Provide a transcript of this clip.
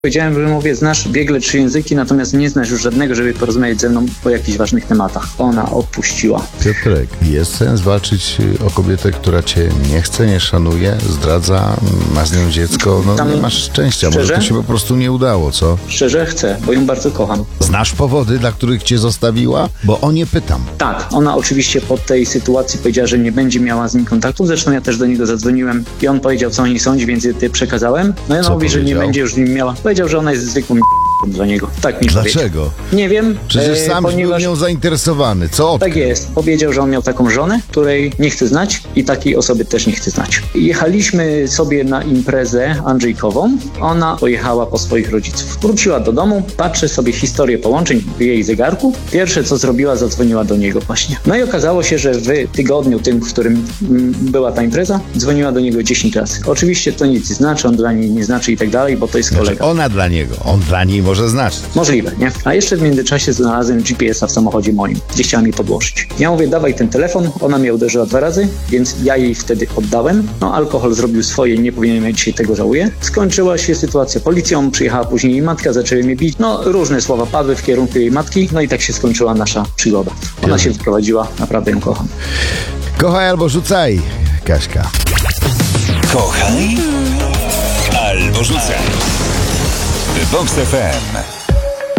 Powiedziałem, że mówię, znasz biegle 3 języki, natomiast nie znasz już żadnego, żeby porozmawiać ze mną o jakichś ważnych tematach. Ona odpuściła. Piotrek, jest sens walczyć o kobietę, która cię nie chce, nie szanuje, zdradza, ma z nią dziecko, nie masz szczęścia, szczerze? Może to się po prostu nie udało, co? Szczerze chcę, bo ją bardzo kocham. Znasz powody, dla których cię zostawiła? Bo o nie pytam. Tak, ona oczywiście po tej sytuacji powiedziała, że nie będzie miała z nim kontaktu, zresztą ja też do niego zadzwoniłem i on powiedział, co o niej sądzi, więc ty przekazałem. No i ona Co mówi, że nie powiedział? będzie już z nim miała. Powiedział, że ona jest zwykłą dla niego. Tak mi powiedział. Dlaczego? Nie wiem, Przecież sam był nią zainteresowany. Co Tak jest. Powiedział, że on miał taką żonę, której nie chce znać i takiej osoby też nie chce znać. Jechaliśmy sobie na imprezę Andrzejkową. Ona pojechała po swoich rodziców. Wróciła do domu, patrzy sobie historię połączeń w jej zegarku. Pierwsze, co zrobiła, zadzwoniła do niego właśnie. No i okazało się, że w tygodniu tym, w którym była ta impreza, dzwoniła do niego 10 razy. Oczywiście to nic nie znaczy, on dla niej nie znaczy i tak dalej, bo to jest kolega. Ona dla niego, on dla niej może znaczyć. Możliwe, nie? A jeszcze w międzyczasie znalazłem GPS-a w samochodzie moim, gdzie chciała mi podłożyć. Ja mówię, dawaj ten telefon, ona mnie uderzyła 2 razy, więc ja jej wtedy oddałem. No, alkohol zrobił swoje, nie powinienem, ja dzisiaj tego żałuję. Skończyła się sytuacja policją, przyjechała później jej matka, zaczęły mnie bić. No, różne słowa padły w kierunku jej matki, no i tak się skończyła nasza przygoda. Ona się wyprowadziła, naprawdę ją kocham. Kochaj albo rzucaj, Kaśka. Kochaj albo rzucaj. Vox FM.